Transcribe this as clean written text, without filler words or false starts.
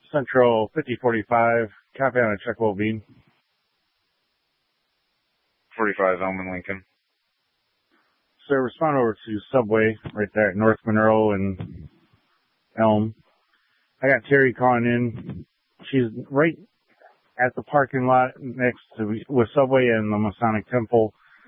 Central 5045, copy on a check will be. 45 Elm and Lincoln. Sir, respond over to Subway right there at North Monroe and Elm. I got Terry calling in. She's right at the parking lot next to with Subway and the Masonic Temple.